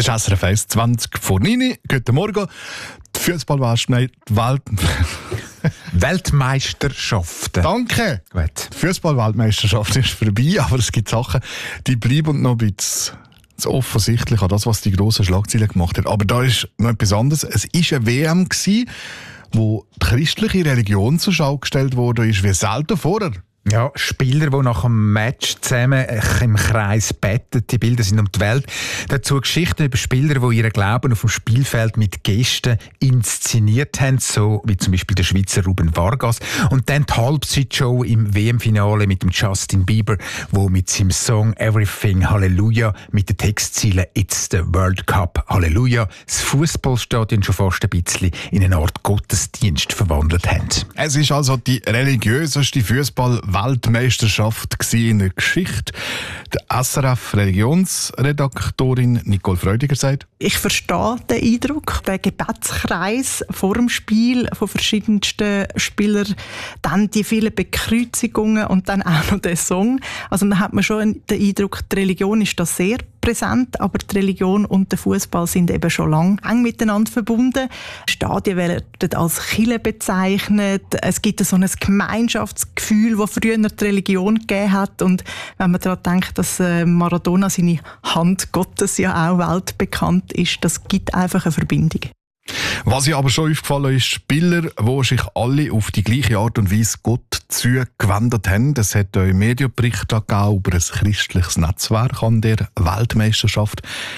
Das ist SRF 1, 20 vor 9. Guten Morgen. Die Weltmeisterschaften. Danke. Gut. Die Fußball-Weltmeisterschaft ist vorbei, aber es gibt Sachen, die bleiben noch ein bisschen zu offensichtlich an das, was die grossen Schlagzeilen gemacht hat. Aber da ist noch etwas anderes. Es war eine WM, wo die christliche Religion zur Schau gestellt wurde, wie selten vorher. Ja, Spieler, die nach dem Match zusammen im Kreis beten. Die Bilder sind um die Welt. Dazu Geschichten über Spieler, die ihren Glauben auf dem Spielfeld mit Gesten inszeniert haben, so wie zum Beispiel der Schweizer Ruben Vargas. Und dann die Halbzeitshow im WM-Finale mit dem Justin Bieber, der mit seinem Song «Everything Hallelujah» mit den Textzielen «It's the World Cup Hallelujah» das Fußballstadion schon fast ein bisschen in eine Art Gottesdienst verwandelt haben. Es ist also die religiöseste Fußball-Weltmeisterschaft in der Geschichte. Der SRF-Religionsredaktorin Nicole Freudiger sagt: Ich verstehe den Eindruck, der Gebetskreis vor dem Spiel von verschiedensten Spielern, dann die vielen Bekreuzigungen und dann auch noch der Song. Also man hat schon den Eindruck, die Religion ist da sehr präsent, aber die Religion und der Fußball sind eben schon lange eng miteinander verbunden. Stadien werden als Kirche bezeichnet. Es gibt so ein Gemeinschaftsgefühl, das früher die Religion gegeben hat. Und wenn man daran denkt, dass Maradona seine Hand Gottes ja auch weltbekannt ist, das gibt einfach eine Verbindung. Was ihr aber schon aufgefallen ist, Spieler, die sich alle auf die gleiche Art und Weise Gott zugewendet haben. Das hat einen Medienbericht gegeben über ein christliches Netzwerk an der Weltmeisterschaft.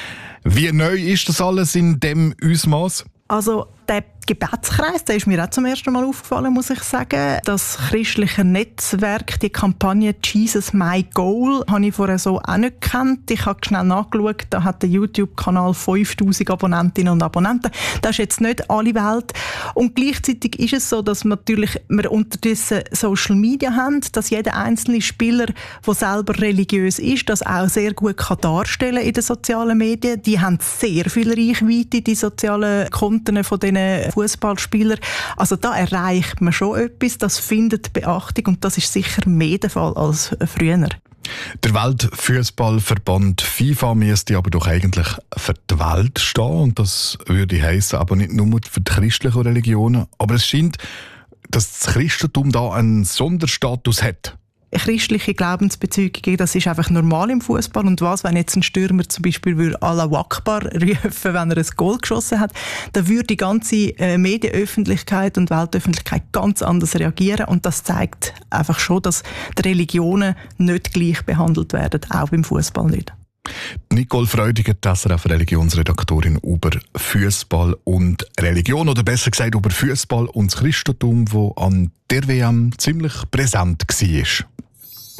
Wie neu ist das alles in dem Ausmaß? Also der Gebetskreis, der ist mir auch zum ersten Mal aufgefallen, muss ich sagen. Das christliche Netzwerk, die Kampagne «Jesus My Goal», habe ich vorher so auch nicht gekannt. Ich habe schnell nachgeschaut, da hat der YouTube-Kanal 5000 Abonnentinnen und Abonnenten. Das ist jetzt nicht alle Welt. Und gleichzeitig ist es so, dass wir unterdessen Social Media haben, dass jeder einzelne Spieler, der selber religiös ist, das auch sehr gut darstellen kann in den sozialen Medien. Die haben sehr viel Reichweite, die sozialen Konten von diesen Fußballspieler. Also da erreicht man schon etwas, das findet Beachtung und das ist sicher mehr der Fall als früher. Der Weltfußballverband FIFA müsste aber doch eigentlich für die Welt stehen und das würde heissen, aber nicht nur für die christlichen Religionen. Aber es scheint, dass das Christentum da einen Sonderstatus hat. Christliche Glaubensbezeugungen, das ist einfach normal im Fußball. Und was, wenn jetzt ein Stürmer zum Beispiel Allahu Akbar rufen, wenn er ein Goal geschossen hat, dann würde die ganze Medienöffentlichkeit und Weltöffentlichkeit ganz anders reagieren. Und das zeigt einfach schon, dass die Religionen nicht gleich behandelt werden, auch beim Fußball nicht. Nicole Freudiger, die SRF-Religionsredaktorin über Fußball und Religion, oder besser gesagt über Fußball und das Christentum, das an der WM ziemlich präsent war.